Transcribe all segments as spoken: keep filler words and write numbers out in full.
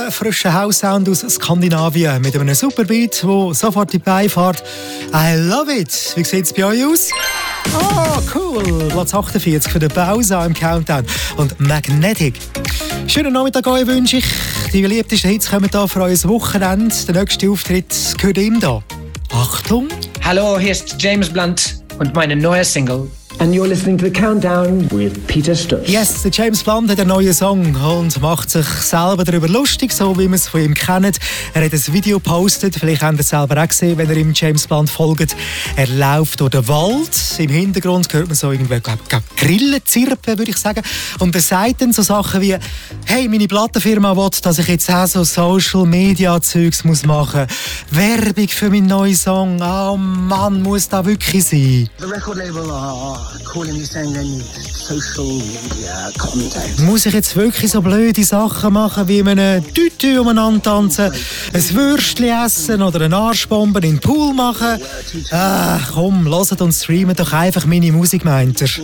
coolen, frischen House-Sound aus Skandinavien mit einem super Beat, der sofort in die Beine fährt. I love it! Wie sieht es bei euch aus? Oh, cool! Platz achtundvierzig für den Bowser im Countdown. Und Magnetic. Schönen Nachmittag euch wünsche ich. Die beliebtesten Hits kommen hier für euer Wochenende. Der nächste Auftritt gehört ihm da. Achtung! Hallo, hier ist James Blunt und meine neue Single. And you're listening to The Countdown with Peter Stubbs. Yes, der James Blunt hat einen neuen Song und macht sich selber darüber lustig, so wie wir es von ihm kennen. Er hat ein Video gepostet, vielleicht habt ihr es selber auch gesehen, wenn ihr ihm James Blunt folgt. Er läuft durch den Wald, im Hintergrund hört man so irgendwie Grillen zirpen, würde ich sagen. Und er sagt dann so Sachen wie, hey, meine Plattenfirma will, dass ich jetzt auch so Social-Media-Zeugs machen muss. Werbung für meinen neuen Song, oh Mann, muss das wirklich sein? The record label are calling me saying they need social media content. Muss ich jetzt wirklich so blöde Sachen machen, wie einem Tütü umeinander tanzen, ein Würstchen essen oder eine Arschbombe in den Pool machen? Ah, komm, hört und streamt doch einfach meine Musik, meint er.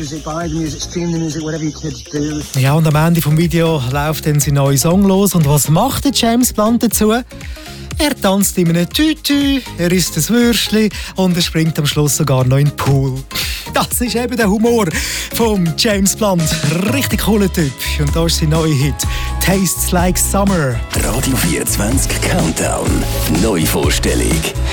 Ja, und am Ende des Videos läuft dann sein neuer Song los. Und was macht der James Blunt dazu? Er tanzt in einem Tütü, er isst ein Würstchen und er springt am Schluss sogar noch in den Pool. Das ist eben der Humor von James Blunt. Richtig cooler Typ. Und da ist sein neuer Hit. Tastes Like Summer. Radio vierundzwanzig Countdown. Neuvorstellung.